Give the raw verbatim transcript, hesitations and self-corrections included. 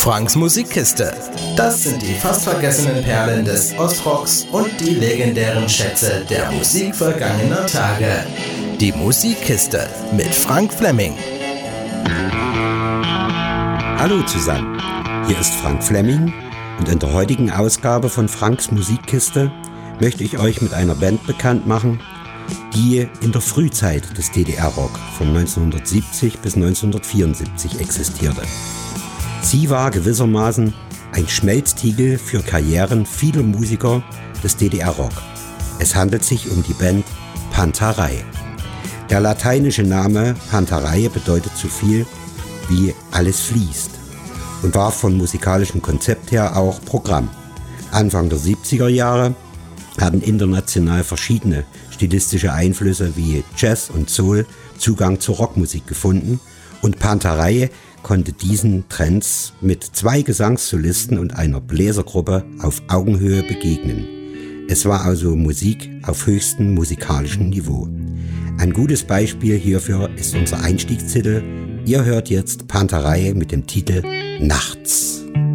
Franks Musikkiste. Das sind die fast vergessenen Perlen des Ostrocks und die legendären Schätze der Musik vergangener Tage. Die Musikkiste mit Frank Fleming. Hallo zusammen, hier ist Frank Fleming und in der heutigen Ausgabe von Franks Musikkiste möchte ich euch mit einer Band bekannt machen, die in der Frühzeit des D D R-Rock von neunzehnhundertsiebzig bis neunzehnhundertvierundsiebzig existierte. Sie war gewissermaßen ein Schmelztiegel für Karrieren vieler Musiker des D D R-Rock. Es handelt sich um die Band Pantarei. Der lateinische Name Pantarei bedeutet so viel wie alles fließt und war von musikalischem Konzept her auch Programm. Anfang der siebziger Jahre hatten international verschiedene stilistische Einflüsse wie Jazz und Soul Zugang zur Rockmusik gefunden und Pantarei konnte diesen Trends mit zwei Gesangssolisten und einer Bläsergruppe auf Augenhöhe begegnen. Es war also Musik auf höchstem musikalischen Niveau. Ein gutes Beispiel hierfür ist unser Einstiegstitel. Ihr hört jetzt Pantarei mit dem Titel Nachts.